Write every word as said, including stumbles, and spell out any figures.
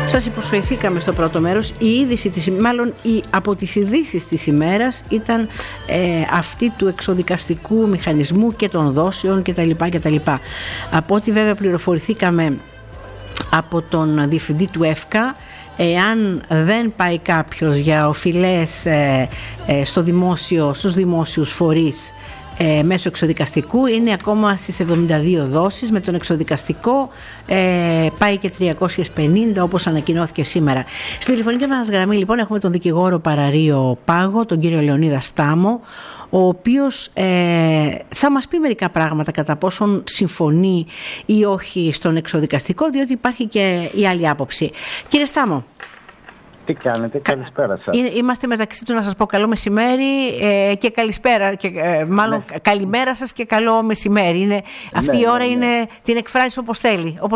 Σας υποσχεθήκαμε στο πρώτο μέρος, η είδηση της, μάλλον η, από τις ειδήσεις της ημέρας ήταν ε, αυτή του εξοδικαστικού μηχανισμού και των δόσεων κτλ. κτλ. Από ό,τι βέβαια πληροφορηθήκαμε από τον διευθυντή του ΕΦΚΑ, εάν δεν πάει κάποιος για οφειλές ε, ε, στο δημόσιο, στους δημόσιους φορείς Ε, μέσω εξοδικαστικού, είναι ακόμα στις εβδομήντα δύο δόσεις. Με τον εξοδικαστικό ε, πάει και τριακόσιες πενήντα, όπως ανακοινώθηκε σήμερα. Στη τηλεφωνική μας γραμμή λοιπόν έχουμε τον δικηγόρο Παραρείο Πάγο, τον κύριο Λεωνίδα Στάμο, ο οποίος ε, θα μας πει μερικά πράγματα κατά πόσον συμφωνεί ή όχι στον εξοδικαστικό, διότι υπάρχει και η άλλη άποψη. Κύριε Στάμο, τι κάνετε, καλησπέρα σας. Είμαστε μεταξύ του να σας πω καλό μεσημέρι ε, και καλησπέρα, και, ε, μάλλον ναι. Καλημέρα σας και καλό μεσημέρι. Είναι, αυτή ναι, η ώρα ναι, ναι. είναι την εκφράζεις όπως θέλει.